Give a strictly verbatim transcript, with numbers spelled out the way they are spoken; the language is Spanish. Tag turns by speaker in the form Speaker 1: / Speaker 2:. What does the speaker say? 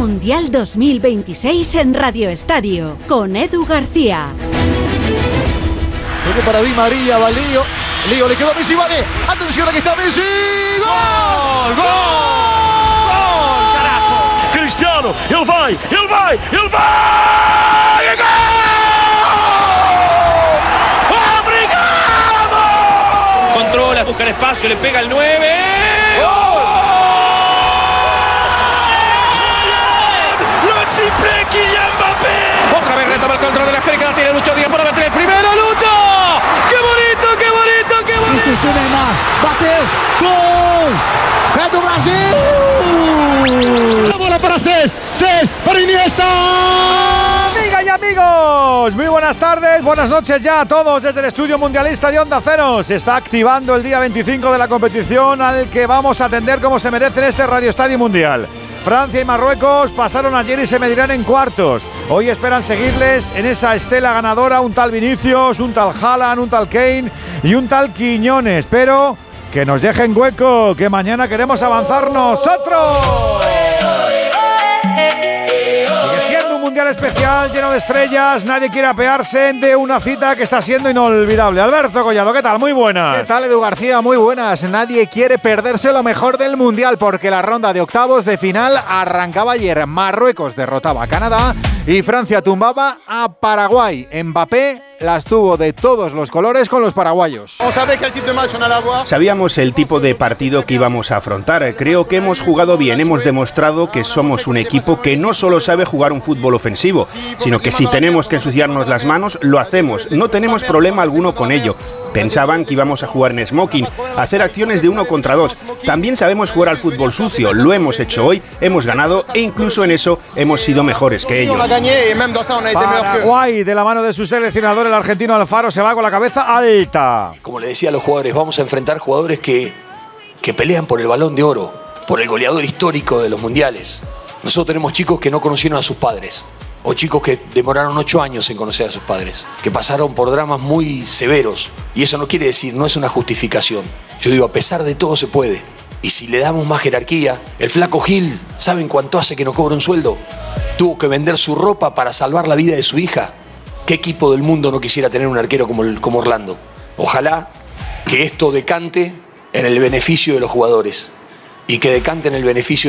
Speaker 1: Mundial dos mil veintiséis en Radio Estadio, con Edu García.
Speaker 2: Toque para Di María, va Lío. Lío, le quedó a Messi, vale. Atención, aquí está Messi. ¡Gol! ¡Gol! ¡Gol! ¡Carajo!
Speaker 3: Cristiano, ele vai, ele vai, ele vai! ¡Gol! ¡Obrigado!
Speaker 4: Controla, busca el espacio, le pega el nueve. ¡Gol! ¡Lo triple Kylian Mbappé!
Speaker 5: Otra vez retoma el control de la esférica, la tiene Lucho Díaz para meter el primero. ¡Lucho! ¡Qué bonito, qué bonito, qué bonito!
Speaker 6: Isso, Neymar, bateu, gol! É do Brasil!
Speaker 2: La bola para Cés, Cés para Iniesta.
Speaker 7: Amigas y amigos, muy buenas tardes, buenas noches ya a todos desde el estudio mundialista de Onda Cero. Se está activando el día veinticinco de la competición al que vamos a atender como se merece en este Radio Estadio Mundial. Francia y Marruecos pasaron ayer y se medirán en cuartos. Hoy esperan seguirles en esa estela ganadora un tal Vinicius, un tal Haaland, un tal Kane y un tal Quiñones. Pero que nos dejen hueco, que mañana queremos avanzar nosotros. Sigue siendo un mundial especial, lleno de estrellas. Nadie quiere apearse de una cita que está siendo inolvidable. Alberto Collado, ¿qué tal? Muy buenas.
Speaker 8: ¿Qué tal, Edu García? Muy buenas. Nadie quiere perderse lo mejor del mundial porque la ronda de octavos de final arrancaba ayer. Marruecos derrotaba a Canadá y Francia tumbaba a Paraguay. Mbappé las tuvo de todos los colores con los paraguayos.
Speaker 9: Sabíamos el tipo de partido que íbamos a afrontar. Creo que hemos jugado bien, hemos demostrado que somos un equipo que no solo sabe jugar un fútbol ofensivo, sino que si tenemos que ensuciarnos las manos, lo hacemos. No tenemos problema alguno con ello. Pensaban que íbamos a jugar en smoking, a hacer acciones de uno contra dos. También sabemos jugar al fútbol sucio, lo hemos hecho hoy, hemos ganado e incluso en eso hemos sido mejores que ellos.
Speaker 7: Paraguay, de la mano de su seleccionador, el argentino Alfaro, se va con la cabeza alta.
Speaker 10: Como le decía a los jugadores, vamos a enfrentar jugadores que, que pelean por el Balón de Oro, por el goleador histórico de los mundiales. Nosotros tenemos chicos que no conocieron a sus padres, o chicos que demoraron ocho años en conocer a sus padres, que pasaron por dramas muy severos. Y eso no quiere decir, no es una justificación. Yo digo, a pesar de todo se puede. Y si le damos más jerarquía, el flaco Gil, ¿saben cuánto hace que no cobra un sueldo? Tuvo que vender su ropa para salvar la vida de su hija. ¿Qué equipo del mundo no quisiera tener un arquero como, el, como Orlando? Ojalá que esto decante en el beneficio de los jugadores y que decante en el beneficio